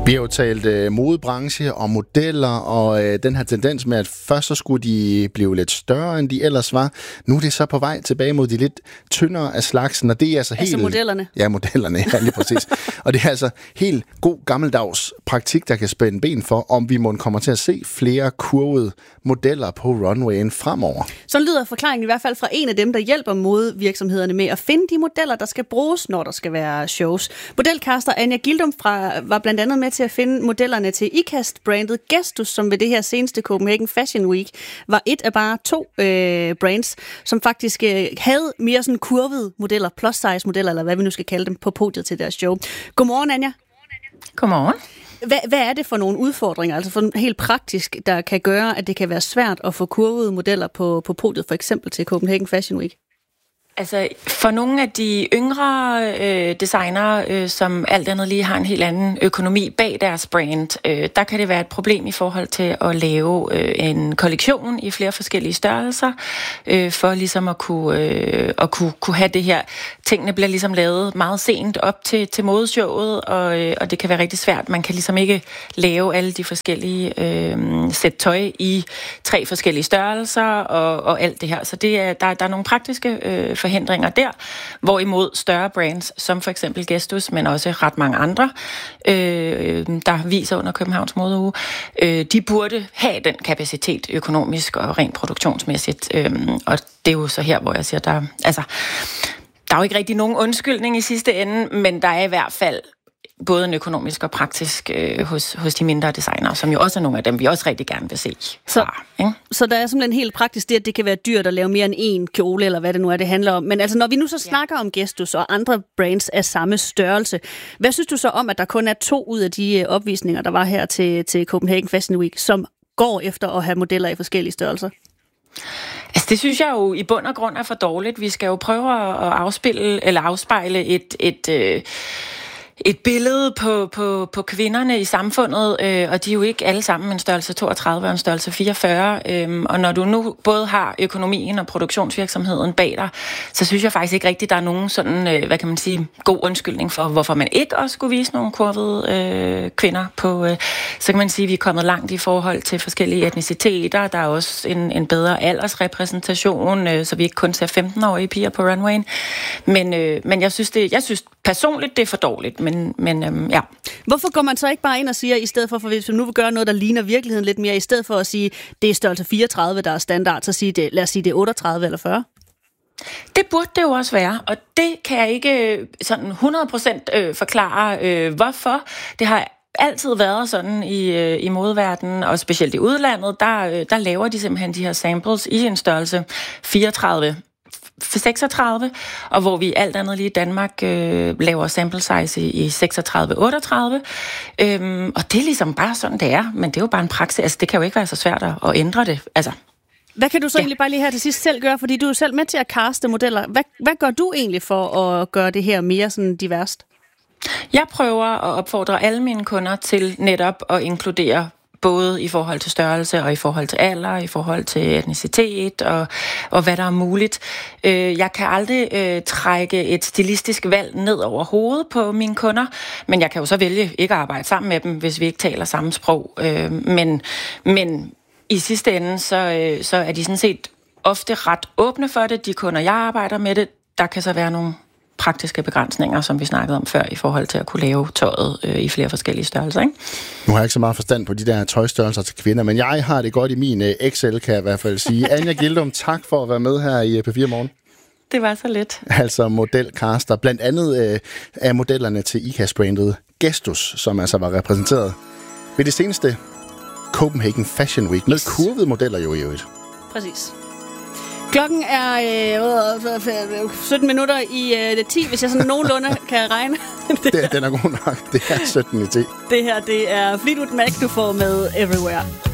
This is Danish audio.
Vi har jo talt modebranche og modeller, og den her tendens med, at først så skulle de blive lidt større, end de ellers var. Nu er det så på vej tilbage mod de lidt tyndere af slagsen, og det er altså modellerne? Ja, modellerne, ja, lige præcis. Og det er altså helt god gammeldags praktik, der kan spænde ben for, om vi må kommer til at se flere kurvede modeller på runwayen fremover. Så lyder forklaringen i hvert fald fra en af dem, der hjælper modevirksomhederne med at finde de modeller, der skal bruges, når der skal være shows. Modelcaster Anja Gildum var blandt andet med til at finde modellerne til IKAST-brandet Gestus, som ved det her seneste Copenhagen Fashion Week var et af bare 2 brands, som faktisk havde mere sådan kurvede modeller, plus-size modeller, eller hvad vi nu skal kalde dem, på podiet til deres show. Godmorgen, Anja. Godmorgen. Hvad er det for nogle udfordringer, altså for helt praktisk, der kan gøre, at det kan være svært at få kurvede modeller på podiet, for eksempel til Copenhagen Fashion Week? Altså, for nogle af de yngre designere, som alt andet lige har en helt anden økonomi bag deres brand, der kan det være et problem i forhold til at lave en kollektion i flere forskellige størrelser, for ligesom at kunne have det her. Tingene bliver ligesom lavet meget sent op til modeshowet, og det kan være rigtig svært. Man kan ligesom ikke lave alle de forskellige sæt tøj i 3 forskellige størrelser og alt det her. Så det er, der er nogle praktiske forhindringer der, hvorimod større brands, som for eksempel Gestus, men også ret mange andre, der viser under Københavns Modeuge, de burde have den kapacitet økonomisk og rent produktionsmæssigt. Og det er jo så her, hvor jeg siger, der er jo ikke rigtig nogen undskyldning i sidste ende, men der er i hvert fald både en økonomisk og praktisk hos de mindre designere, som jo også er nogle af dem, vi også rigtig gerne vil se. Så der er simpelthen helt praktisk det, at det kan være dyrt at lave mere end 1 kjole, eller hvad det nu er, det handler om. Men altså, når vi nu så snakker om Gestus og andre brands af samme størrelse, hvad synes du så om, at der kun er 2 ud af de opvisninger, der var her til Copenhagen Fashion Week, som går efter at have modeller i forskellige størrelser? Altså, det synes jeg jo i bund og grund er for dårligt. Vi skal jo prøve at afspejle et billede på kvinderne i samfundet, og de er jo ikke alle sammen en størrelse 32 og en størrelse 44. Og når du nu både har økonomien og produktionsvirksomheden bag dig, så synes jeg faktisk ikke rigtigt, der er nogen sådan, hvad kan man sige, god undskyldning for, hvorfor man ikke også skulle vise nogle kurvede kvinder på. Så kan man sige, at vi er kommet langt i forhold til forskellige etniciteter. Der er også en bedre aldersrepræsentation, så vi ikke kun ser 15-årige piger på runwayen. Men jeg synes personligt, det er for dårligt. Men ja. Hvorfor går man så ikke bare ind og siger, i stedet for hvis vi nu vil gøre noget, der ligner virkeligheden lidt mere, i stedet for at sige, det er størrelse 34, der er standard, så lad os sige, det er 38 eller 40? Det burde det jo også være, og det kan jeg ikke sådan 100% forklare, hvorfor. Det har altid været sådan i modeverdenen, og specielt i udlandet, der laver de simpelthen de her samples i en størrelse 34, 36, og hvor vi alt andet lige i Danmark laver sample size i 36-38. Og det er ligesom bare sådan, det er. Men det er jo bare en praksis. Altså, det kan jo ikke være så svært at ændre det. Altså, hvad kan du så egentlig bare lige her til sidst selv gøre? Fordi du er jo selv med til at caste modeller. Hvad gør du egentlig for at gøre det her mere sådan diverst? Jeg prøver at opfordre alle mine kunder til netop at inkludere både i forhold til størrelse og i forhold til alder, i forhold til etnicitet og hvad der er muligt. Jeg kan aldrig trække et stilistisk valg ned over hovedet på mine kunder, men jeg kan jo så vælge ikke at arbejde sammen med dem, hvis vi ikke taler samme sprog. Men i sidste ende, så er de sådan set ofte ret åbne for det. De kunder, jeg arbejder med det, der kan så være nogle praktiske begrænsninger, som vi snakkede om før, i forhold til at kunne lave tøjet i flere forskellige størrelser, ikke? Nu har jeg ikke så meget forstand på de der tøjstørrelser til kvinder, men jeg har det godt i min Excel, kan jeg i hvert fald sige. Anja Gildum, tak for at være med her i P4 Morgen. Det var så lidt. Altså modelcaster, blandt andet af modellerne til IKAST-brandet Gestus, som altså var repræsenteret ved det seneste Copenhagen Fashion Week, med kurvede modeller jo i øvrigt. Præcis. Klokken er 17 minutter i 10, hvis jeg sådan nogenlunde kan regne. Den er god nok. Det er 17 i 10. Det her, det er Fleetwood Mac, du får med Everywhere.